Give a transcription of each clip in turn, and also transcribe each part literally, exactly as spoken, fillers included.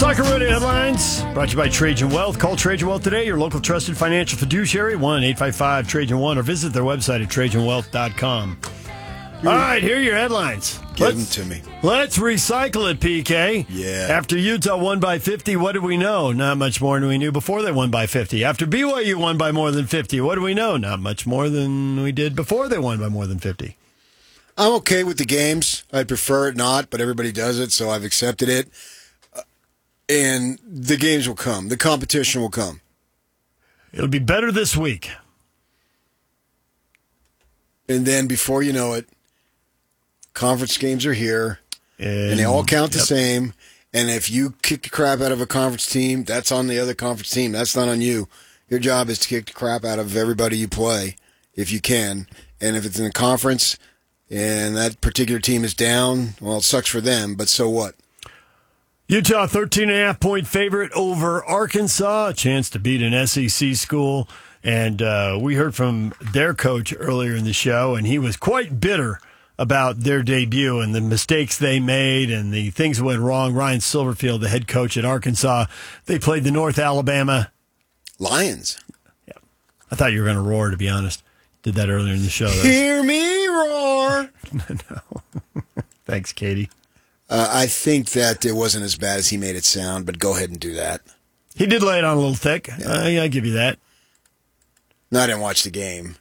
Soccer Radio headlines brought to you by Trajan Wealth. Call Trajan Wealth today, your local trusted financial fiduciary, one eight five five Trajan one, or visit their website at trajan wealth dot com. All right, here are your headlines. Give them to me. Let's recycle it, P K. Yeah. After Utah won by fifty, what did we know? Not much more than we knew before they won by fifty. After B Y U won by more than fifty, what do we know? Not much more than we did before they won by more than fifty. I'm okay with the games. I'd prefer it not, but everybody does it, so I've accepted it. Uh, and the games will come. The competition will come. It'll be better this week. And then before you know it, conference games are here, and, and they all count the yep. same. And if you kick the crap out of a conference team, that's on the other conference team. That's not on you. Your job is to kick the crap out of everybody you play, if you can. And if it's in a conference and that particular team is down, well, it sucks for them, but so what? Utah, thirteen and a half point favorite over Arkansas, a chance to beat an S E C school. And uh, we heard from their coach earlier in the show, and he was quite bitter about their debut and the mistakes they made and the things that went wrong. Ryan Silverfield, the head coach at Arkansas, they played the North Alabama Lions. Yeah. I thought you were going to roar, to be honest. Did that earlier in the show. Though. Hear me roar. No. Thanks, Katie. Uh, I think that it wasn't as bad as he made it sound, but go ahead and do that. He did lay it on a little thick. Yeah. Uh, yeah, I give you that. No, I didn't watch the game.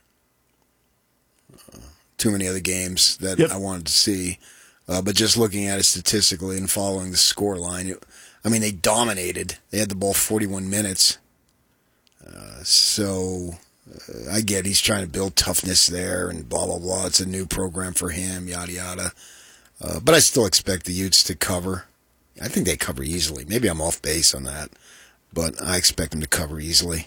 Uh, too many other games that yep. I wanted to see. Uh, but just looking at it statistically and following the score line, it, I mean, they dominated. They had the ball forty-one minutes. Uh, so uh, I get he's trying to build toughness there and blah, blah, blah. It's a new program for him, yada, yada. Uh, but I still expect the Utes to cover. I think they cover easily. Maybe I'm off base on that, but I expect them to cover easily.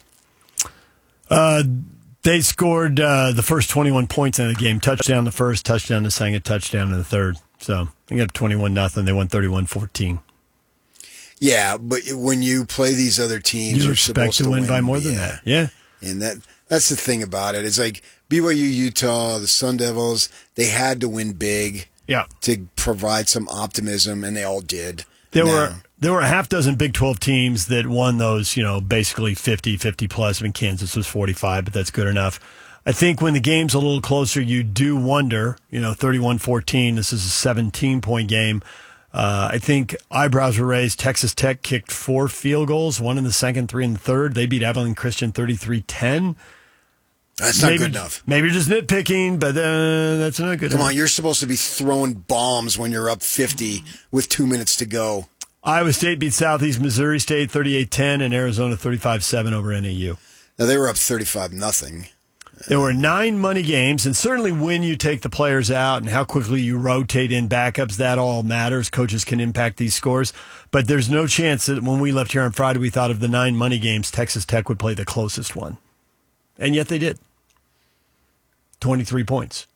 Uh, they scored uh, the first twenty-one points in the game. Touchdown the first, touchdown the second, touchdown in the third. So they got twenty-one nothing. They won thirty-one fourteen. Yeah, but when you play these other teams, you you're expect supposed to to win, win by more yeah. than that. Yeah. And that that's the thing about it. It's like B Y U, Utah, the Sun Devils, they had to win big yeah. to provide some optimism, and they all did. There now, were there were a half dozen Big twelve teams that won those, you know, basically fifty, fifty plus. I mean, Kansas was forty-five, but that's good enough. I think when the game's a little closer, you do wonder, you know, thirty-one fourteen, this is a seventeen-point game. Uh, I think eyebrows were raised. Texas Tech kicked four field goals, one in the second, three in the third. They beat Abilene Christian thirty-three ten. That's not maybe, good enough. Maybe you're just nitpicking, but uh, that's not good Come enough. on, you're supposed to be throwing bombs when you're up fifty with two minutes to go. Iowa State beat Southeast Missouri State thirty-eight ten and Arizona thirty-five seven over N A U. Now, they were up thirty-five nothing. There were nine money games, and certainly when you take the players out and how quickly you rotate in backups, that all matters. Coaches can impact these scores. But there's no chance that when we left here on Friday, we thought of the nine money games, Texas Tech would play the closest one. And yet they did. twenty-three points.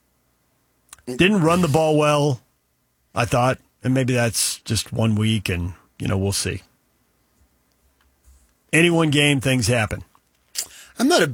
Didn't run the ball well, I thought. And maybe that's just one week, and, you know, we'll see. Any one game, things happen. I'm not a